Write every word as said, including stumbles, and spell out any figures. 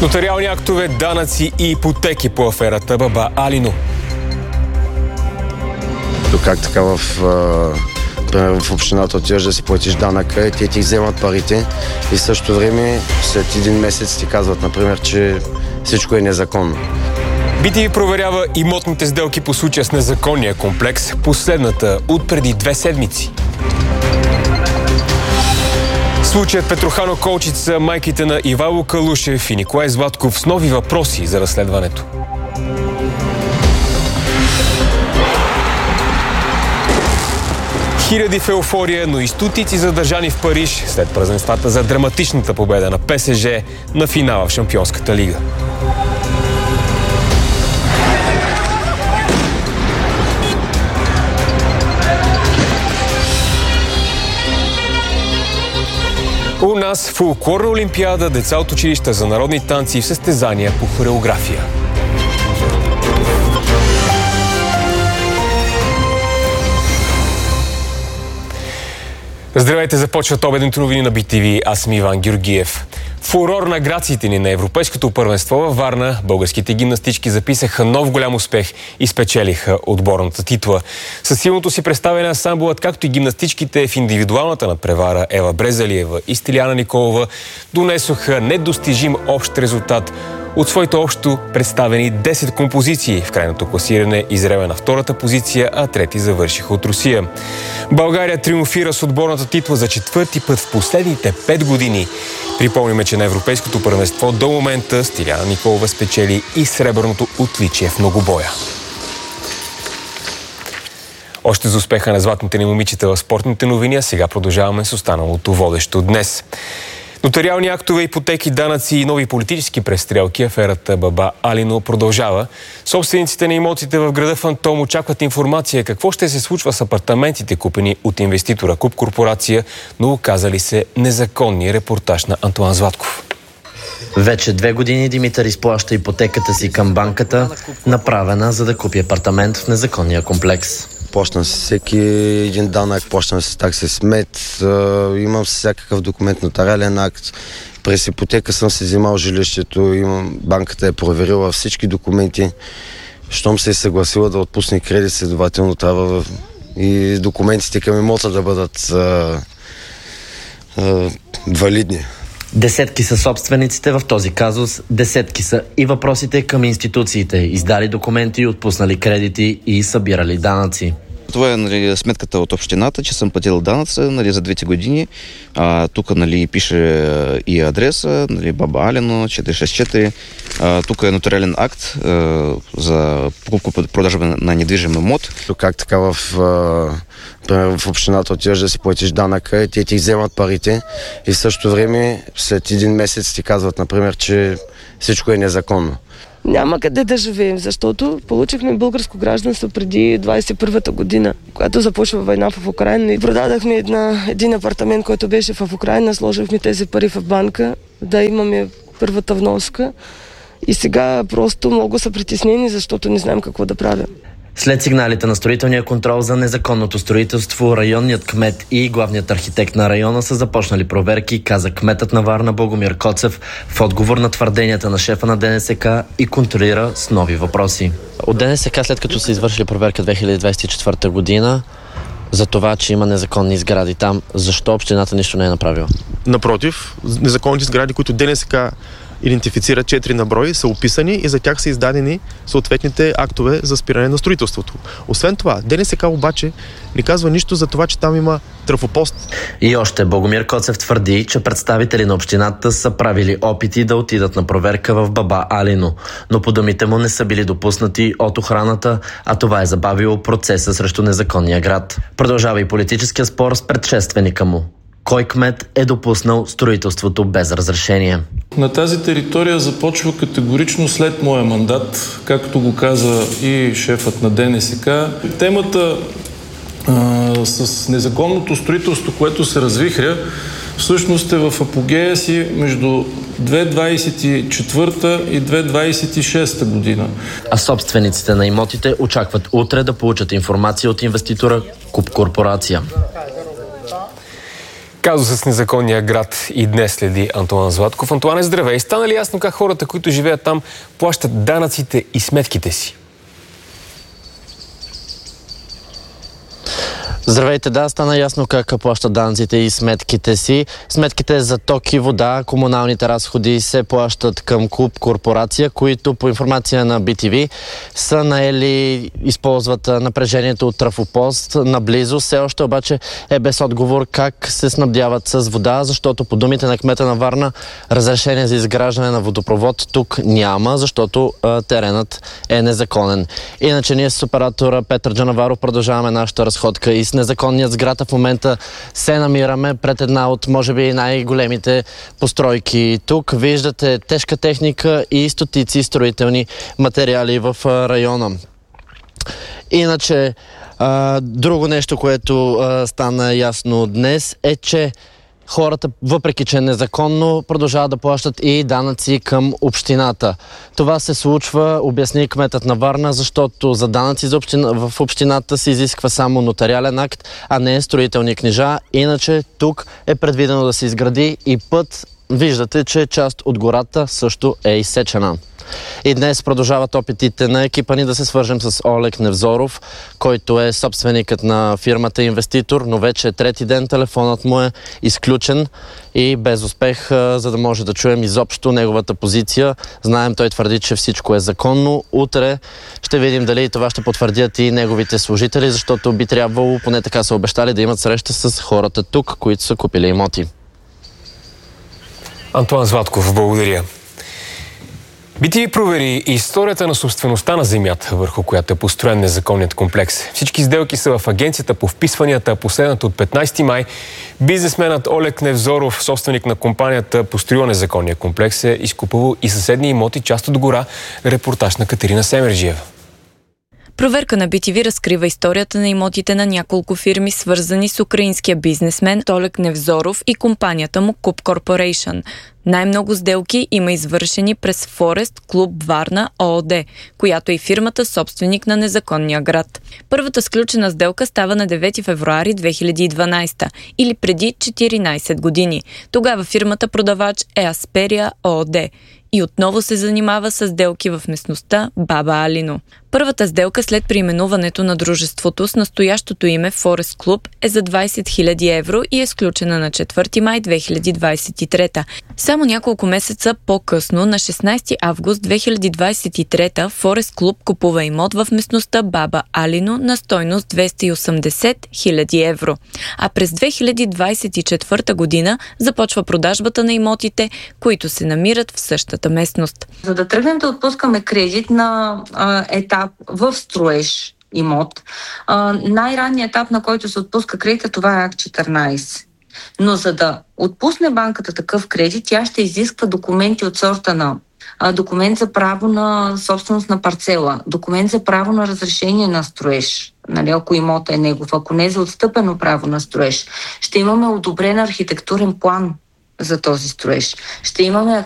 Нотариални актове, данъци и ипотеки по аферата Баба Алино. Как така в, в общината отиваш да си платиш данъка, те ти вземат парите и в същото време след един месец ти казват, например, че всичко е незаконно. би ти ви проверява имотните сделки по случая с незаконния комплекс, последната от преди две седмици. Случаят Петрохано Колчица, майките на Ивайло Калушев и Николай Златков с нови въпроси за разследването. Хиляди в еуфория, но и стотици задържани в Париж след празненствата за драматичната победа на ПСЖ на финала в Шампионската лига. У нас фолклорна олимпиада, деца от училища за народни танци и състезания по хореография. Здравейте, започват обедните новини на би ти ви. Аз съм Иван Георгиев. Фурор на грациите ни на Европейското първенство във Варна, българските гимнастички записаха нов голям успех и спечелиха отборната титла. Със силното си представяне ансамблът, както и гимнастичките в индивидуалната надпревара Ева Брезалиева и Стиляна Николова, донесоха недостижим общ резултат от своите общо представени десет композиции. В крайното класиране Израел е на втората позиция, а трети завършиха от Русия. България триумфира с отборната титла за четвърти път в последните пет години. Припомняме, че на Европейското първенство до момента Стиляна Николова спечели и сребърното отличие в многобоя. Още за успеха на златните ни момичета в спортните новини, а сега продължаваме с останалото водещо днес. Нотариални актове, ипотеки, данъци и нови политически престрелки, аферата Баба Алино продължава. Собствениците на имотите в града Фантом очакват информация какво ще се случва с апартаментите, купени от инвеститора Куп Корпорация, но оказали се незаконни. Репортаж на Антуан Златков. Вече две години Димитър изплаща ипотеката си към банката, направена за да купи апартамент в незаконния комплекс. Плащам си всеки един данък, плащам си такси смет, имам всякакъв документ, нотариален акт. През ипотека съм си взимал жилището, имам, банката е проверила всички документи. Щом се е съгласила да отпусне кредит, следователно трябва и документите към имота да бъдат а, а, валидни. Десетки са собствениците в този казус, десетки са и въпросите към институциите, издали документи, отпуснали кредити и събирали данъци. Това е, нали, сметката от общината, че съм платил данъци, нали, за двете години. А, тук, нали, пише и адреса, нали, Баба Алино, четири шест четири. А, тук е нотариален акт а, за покупка-продажба на недвижим имот. Как така в, в общината отиваш да си платиш данъка, те ти вземат парите и в същото време след един месец ти казват, например, че всичко е незаконно. Няма къде да живеем, защото получихме българско гражданство преди двадесет и първата година, когато започва война в Украйна и продадахме една, един апартамент, който беше в Украйна, сложихме тези пари в банка, да имаме първата вноска и сега просто много са притеснени, защото не знаем какво да правим. След сигналите на строителния контрол за незаконното строителство, районният кмет и главният архитект на района са започнали проверки, каза кметът на Варна Богомир Коцев в отговор на твърденията на шефа на ДНСК и контролира с нови въпроси. От ДНСК, след като са извършили проверка две хиляди двадесет и четвърта година за това, че има незаконни сгради там, защо общината нищо не е направила? Напротив, незаконните сгради, които ДНСК идентифицира четири на брой, са описани и за тях са издадени съответните актове за спиране на строителството. Освен това, ДНСК обаче не казва нищо за това, че там има трафопост. И още Богомир Коцев твърди, че представители на общината са правили опити да отидат на проверка в Баба Алино, но по думите му не са били допуснати от охраната, а това е забавило процеса срещу незаконния град. Продължава и политическия спор с предшественика му. Кой кмет е допуснал строителството без разрешение? На тази територия започва категорично след моя мандат, както го каза и шефът на ДНСК. Темата а, с незаконното строителство, което се развихря, всъщност е в апогея си между две хиляди двадесет и четвърта и две хиляди двадесет и шеста година. А собствениците на имотите очакват утре да получат информация от инвеститора Куп Корпорация. Казусът с незаконния град и днес следи Антоан Златков. Антоане, здравей! Стана ли ясно как хората, които живеят там, плащат данъците и сметките си? Здравейте, да, стана ясно как плащат данъците и сметките си. Сметките за ток и вода, комуналните разходи се плащат към клуб корпорация, които по информация на би ти ви са наели, използват напрежението от трафопост наблизо. Все още обаче е без отговор как се снабдяват с вода, защото по думите на кмета на Варна разрешение за изграждане на водопровод тук няма, защото а, теренът е незаконен. Иначе ние с оператора Петър Джанаваров продължаваме нашата разходка и с незаконният сград. В момента се намираме пред една от, може би, най-големите постройки. Тук виждате тежка техника и стотици строителни материали в района. Иначе, а, друго нещо, което а, стана ясно днес е, че хората, въпреки че е незаконно, продължават да плащат и данъци към общината. Това се случва, обясни кметът на Варна, защото за данъци за община, в общината се изисква само нотариален акт, а не строителни книжа. Иначе тук е предвидено да се изгради и път. Виждате, че част от гората също е изсечена. И днес продължават опитите на екипа ни да се свържем с Олег Невзоров, който е собственикът на фирмата инвеститор, но вече е трети ден телефонът му е изключен и без успех, за да може да чуем изобщо неговата позиция. Знаем, той твърди, че всичко е законно. Утре ще видим дали това ще потвърдят и неговите служители, защото би трябвало, поне така са обещали, да имат среща с хората тук, които са купили имоти. Антоан Златков, благодаря. би ти ви провери историята на собствеността на земята, върху която е построен незаконният комплекс. Всички сделки са в агенцията по вписванията. Последната от петнайсети май бизнесменът Олег Невзоров, собственик на компанията, построил незаконния комплекс, е изкупувал и съседни имоти, част от гора. Репортаж на Катерина Семерджиева. Проверка на би ти ви разкрива историята на имотите на няколко фирми, свързани с украинския бизнесмен Олег Невзоров и компанията му Куб Корпорейшън. Най-много сделки има извършени през Форест Клуб Варна ООД, която е и фирмата собственик на незаконния град. Първата сключена сделка става на девети февруари две хиляди и дванайсета или преди четиринайсет години. Тогава фирмата продавач е Асперия ООД и отново се занимава с сделки в местността Баба Алино. Първата сделка след преименуването на дружеството с настоящото име Форест Клуб е за двайсет хиляди евро и е сключена на четвърти май две хиляди двайсет и трета. Само няколко месеца по-късно, на шестнайсети август две хиляди двайсет и трета, Форест Клуб купува имот в местността Баба Алино на стойност двеста и осемдесет хиляди евро. А през две хиляди двайсет и четвърта година започва продажбата на имотите, които се намират в същата местност. За да тръгнем да отпускаме кредит на а, етап в строеж имот, а, най-ранният етап, на който се отпуска кредита, това е акт четиринайсет. Но за да отпусне банката такъв кредит, тя ще изисква документи от сорта на а, документ за право на собственост на парцела, документ за право на разрешение на строеж, нали, ако имота е негов, ако не е за отстъпено право на строеж. Ще имаме одобрен архитектурен план за този строеж. Ще имаме